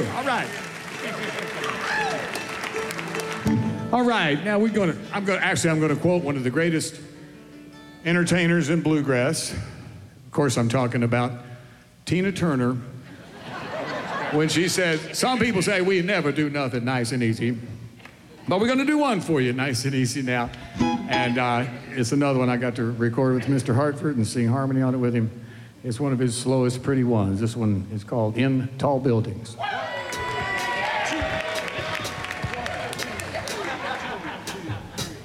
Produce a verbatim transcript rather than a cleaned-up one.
you. All right. All right, now we're gonna, I'm gonna, actually, I'm gonna quote one of the greatest entertainers in bluegrass. Of course, I'm talking about Tina Turner. When she said, some people say we never do nothing nice and easy, but we're gonna do one for you, nice and easy now. And uh, it's another one I got to record with Mister Hartford and sing harmony on it with him. It's one of his slowest, pretty ones. This one is called In Tall Buildings.